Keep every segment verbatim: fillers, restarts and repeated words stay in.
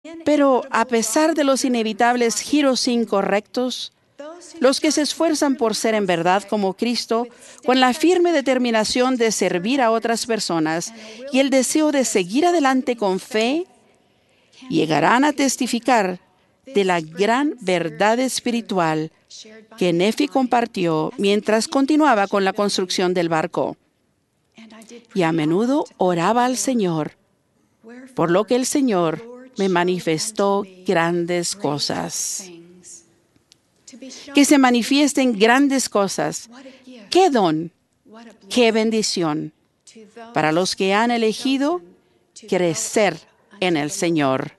Pero a pesar de los inevitables giros incorrectos, los que se esfuerzan por ser en verdad como Cristo, con la firme determinación de servir a otras personas y el deseo de seguir adelante con fe, llegarán a testificar de la gran verdad espiritual que Nefi compartió mientras continuaba con la construcción del barco. Y a menudo oraba al Señor, por lo que el Señor me manifestó grandes cosas. Que se manifiesten grandes cosas. ¡Qué don! ¡Qué bendición! Para los que han elegido crecer en el Señor.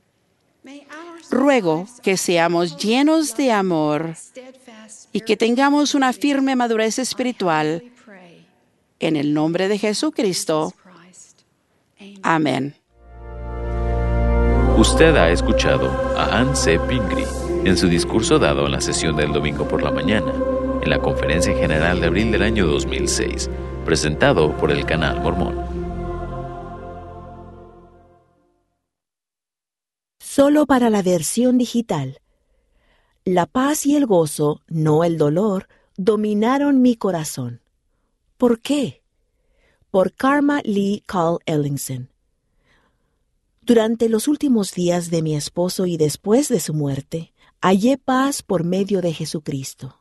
Ruego que seamos llenos de amor y que tengamos una firme madurez espiritual. En el nombre de Jesucristo. Amén. Usted ha escuchado a Ann C. Pingree en su discurso dado en la sesión del domingo por la mañana, en la Conferencia General de abril del año dos mil seis, presentado por el Canal Mormón. Solo para la versión digital. La paz y el gozo, no el dolor, dominaron mi corazón. ¿Por qué? Por Karma Lee Carl Ellingson. Durante los últimos días de mi esposo y después de su muerte, hallé paz por medio de Jesucristo.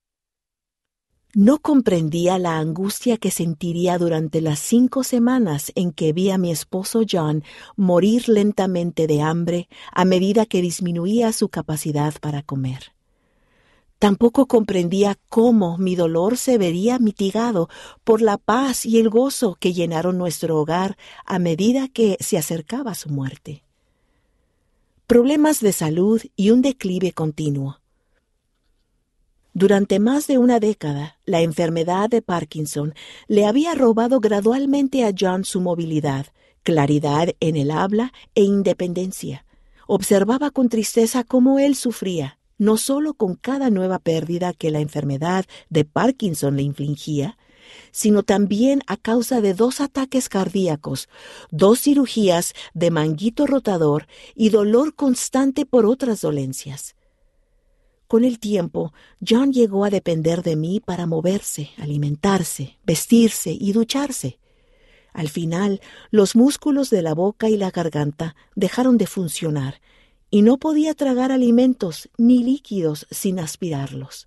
No comprendía la angustia que sentiría durante las cinco semanas en que vi a mi esposo John morir lentamente de hambre a medida que disminuía su capacidad para comer. Tampoco comprendía cómo mi dolor se vería mitigado por la paz y el gozo que llenaron nuestro hogar a medida que se acercaba su muerte. Problemas de salud y un declive continuo. Durante más de una década, la enfermedad de Parkinson le había robado gradualmente a John su movilidad, claridad en el habla e independencia. Observaba con tristeza cómo él sufría, no solo con cada nueva pérdida que la enfermedad de Parkinson le infligía, sino también a causa de dos ataques cardíacos, dos cirugías de manguito rotador y dolor constante por otras dolencias. Con el tiempo, John llegó a depender de mí para moverse, alimentarse, vestirse y ducharse. Al final, los músculos de la boca y la garganta dejaron de funcionar y no podía tragar alimentos ni líquidos sin aspirarlos.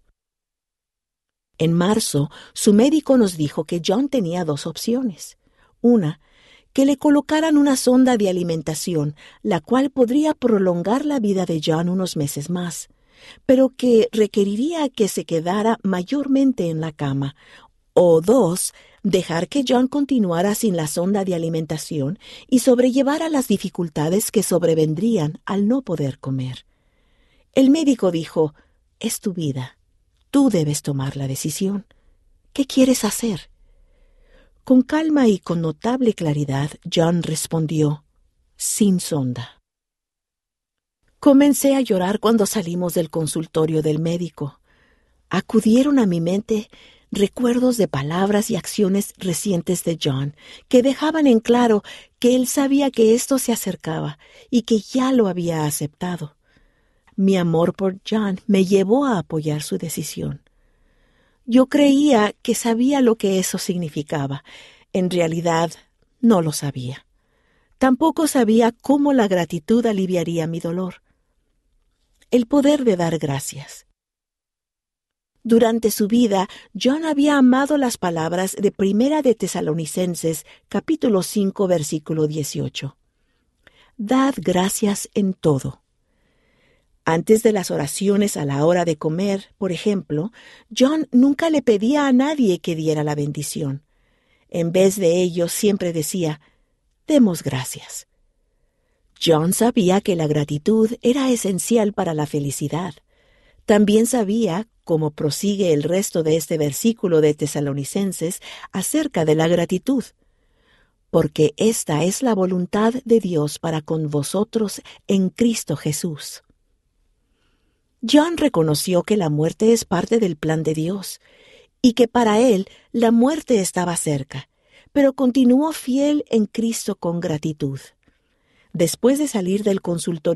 En marzo, su médico nos dijo que John tenía dos opciones. Una, que le colocaran una sonda de alimentación, la cual podría prolongar la vida de John unos meses más, pero que requeriría que se quedara mayormente en la cama. O dos, dejar que John continuara sin la sonda de alimentación y sobrellevara las dificultades que sobrevendrían al no poder comer. El médico dijo, «Es tu vida. Tú debes tomar la decisión. ¿Qué quieres hacer?» Con calma y con notable claridad, John respondió, «Sin sonda». Comencé a llorar cuando salimos del consultorio del médico. Acudieron a mi mente recuerdos de palabras y acciones recientes de John que dejaban en claro que él sabía que esto se acercaba y que ya lo había aceptado. Mi amor por John me llevó a apoyar su decisión. Yo creía que sabía lo que eso significaba. En realidad, no lo sabía. Tampoco sabía cómo la gratitud aliviaría mi dolor. El poder de dar gracias. Durante su vida, John había amado las palabras de Primera de Tesalonicenses, capítulo cinco, versículo dieciocho. Dad gracias en todo. Antes de las oraciones a la hora de comer, por ejemplo, John nunca le pedía a nadie que diera la bendición. En vez de ello, siempre decía, demos gracias. John sabía que la gratitud era esencial para la felicidad. También sabía, como prosigue el resto de este versículo de Tesalonicenses, acerca de la gratitud. Porque esta es la voluntad de Dios para con vosotros en Cristo Jesús. John reconoció que la muerte es parte del plan de Dios y que para él la muerte estaba cerca, pero continuó fiel en Cristo con gratitud. Después de salir del consultorio